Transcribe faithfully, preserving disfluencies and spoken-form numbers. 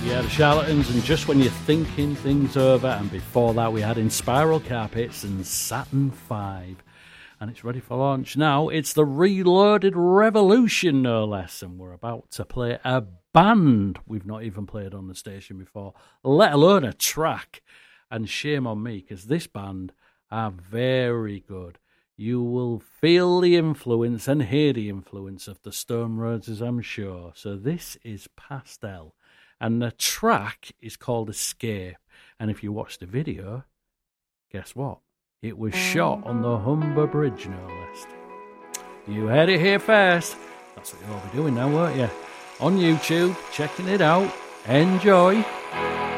Yeah, the Charlatans, and just when you're thinking things over, and before that we had In Spiral Carpets and Saturn five. And it's ready for launch now. It's the Reloaded Revolution, no less, and we're about to play a band we've not even played on the station before, let alone a track. And shame on me, because this band are very good. You will feel the influence and hear the influence of the Stone Roses, I'm sure. So this is Pastel. And the track is called Escape. And if you watch the video, guess what? It was shot on the Humber Bridge, no less. You heard it here first. That's what you'll be doing now, won't you? On YouTube, checking it out. Enjoy.